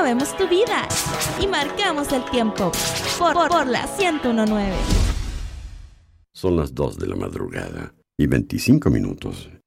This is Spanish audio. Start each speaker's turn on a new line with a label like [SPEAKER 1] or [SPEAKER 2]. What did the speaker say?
[SPEAKER 1] movemos tu vida y marcamos el tiempo por la 101.9.
[SPEAKER 2] Son las 2 de la madrugada y 25 minutos